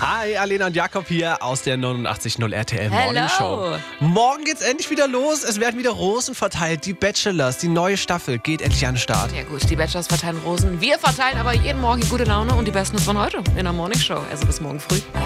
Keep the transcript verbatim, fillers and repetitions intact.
Hi, Alena und Jakob hier aus der neunundachtzig Komma null R T L Hello. Morning Show. Morgen geht's endlich wieder los. Es werden wieder Rosen verteilt. Die Bachelors, die neue Staffel geht endlich an den Start. Ja gut, die Bachelors verteilen Rosen. Wir verteilen aber jeden Morgen gute Laune und die besten von heute in der Morning Show. Also bis morgen früh.